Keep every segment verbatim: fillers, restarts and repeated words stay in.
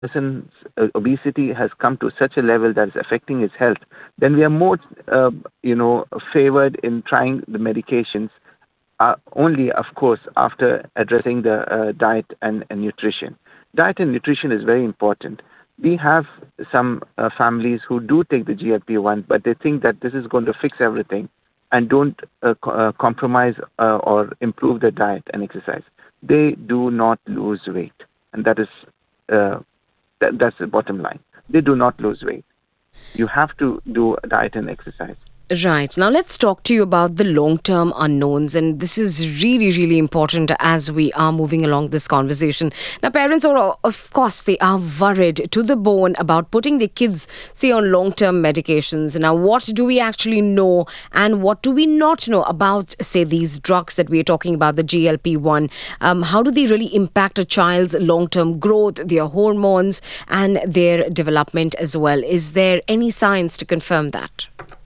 person's uh, obesity has come to such a level that is affecting his health, then we are more, uh, you know, favored in trying the medications. Uh, only, of course, after addressing the uh, diet and, and nutrition. Diet and nutrition is very important. We have some uh, families who do take the G L P one, but they think that this is going to fix everything and don't uh, co- uh, compromise uh, or improve their diet and exercise. They do not lose weight, and that is uh, that, that's the bottom line. They do not lose weight. You have to do diet and exercise. Right. Now, let's talk to you about the long term unknowns. And this is really, really important as we are moving along this conversation. Now, parents are, of course, they are worried to the bone about putting their kids, say, on long term medications. Now, what do we actually know and what do we not know about, say, these drugs that we are talking about, the G L P one? Um, how do they really impact a child's long term growth, their hormones, and their development as well? Is there any science to confirm that?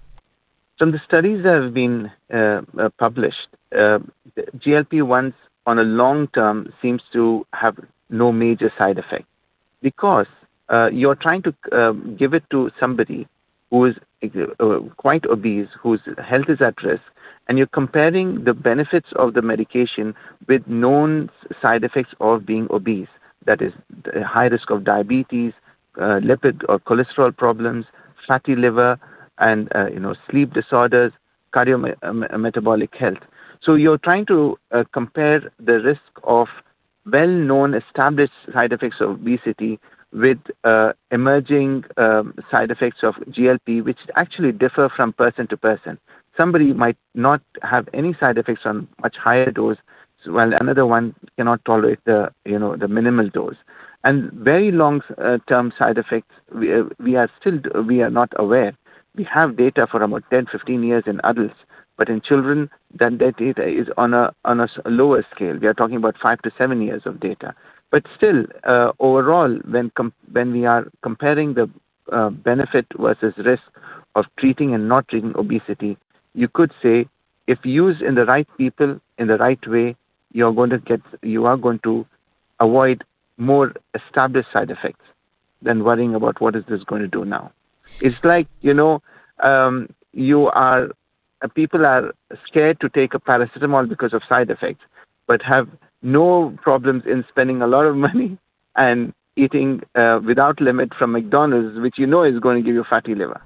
From the studies that have been uh, uh, published, uh, G L P one on a long term seems to have no major side effect because uh, you're trying to uh, give it to somebody who is uh, quite obese, whose health is at risk, and you're comparing the benefits of the medication with known side effects of being obese. That is, the high risk of diabetes, uh, lipid or cholesterol problems, fatty liver, and uh, you know sleep disorders, cardiometabolic health. So you're trying to uh, compare the risk of well-known established side effects of obesity with uh, emerging um, side effects of G L P, which actually differ from person to person. Somebody might not have any side effects on much higher dose, while another one cannot tolerate the you know the minimal dose. And very long-term side effects, we, uh, we are still we are not aware. We have data for about ten, fifteen years in adults, but in children, that, that data is on a on a lower scale. We are talking about five to seven years of data. But still, uh, overall, when com- when we are comparing the uh, benefit versus risk of treating and not treating obesity, you could say if used in the right people in the right way, you are going to get you are going to avoid more established side effects than worrying about what is this going to do now. It's like, you know, um, you are, uh, people are scared to take a paracetamol because of side effects, but have no problems in spending a lot of money and eating uh, without limit from McDonald's, which you know is going to give you fatty liver.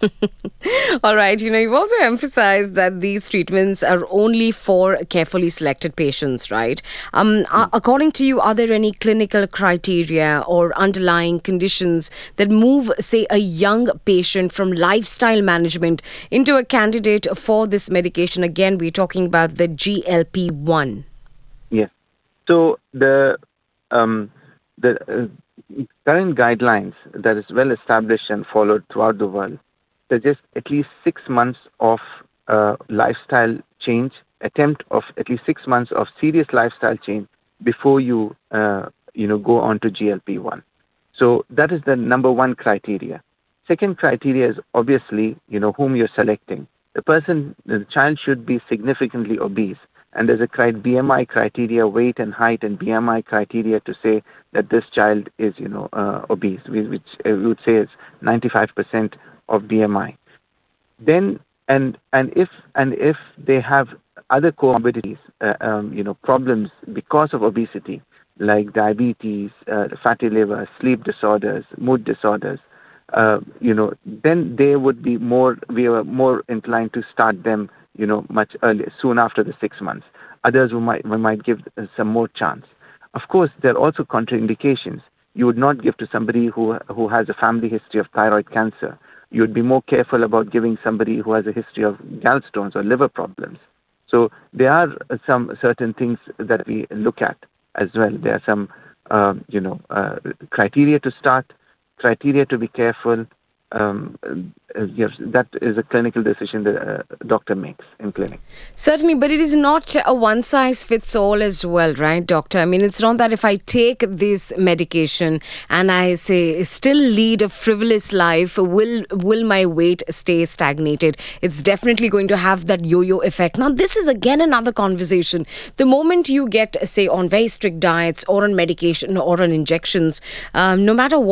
All right. You know, you've also emphasized that these treatments are only for carefully selected patients, right? Um, a- according to you, are there any clinical criteria or underlying conditions that move, say, a young patient from lifestyle management into a candidate for this medication? Again, we're talking about the G L P one. Yes. So the um, the uh, current guidelines that is well established and followed throughout the world suggest at least six months of uh, lifestyle change, attempt of at least six months of serious lifestyle change before you, uh, you know, go on to G L P one. So that is the number one criteria. Second criteria is obviously, you know, whom you're selecting. The person, the child should be significantly obese. And there's a cri- B M I criteria, weight and height, and B M I criteria to say that this child is, you know, uh, obese, which which, uh, we would say is ninety-five percent of B M I. Then and and if and if they have other comorbidities, uh, um, you know, problems because of obesity, like diabetes, uh, fatty liver, sleep disorders, mood disorders, uh, you know, then they would be more, we are more inclined to start them, you know, much earlier, soon after the six months. Others we might, we might give uh, some more chance. Of course, there are also contraindications. You would not give to somebody who who has a family history of thyroid cancer. You would be more careful about giving somebody who has a history of gallstones or liver problems. So there are some certain things that we look at as well. There are some, uh, you know, uh, criteria to start, criteria to be careful, um, uh, yes, that is a clinical decision that a doctor makes in clinic. Certainly, but it is not a one size fits all as well, right, doctor? I mean, it's not that if I take this medication and I say still lead a frivolous life, will will my weight stay stagnated? It's definitely going to have that yo-yo effect. Now, this is again another conversation. The moment you get, say, on very strict diets or on medication or on injections, um, no matter what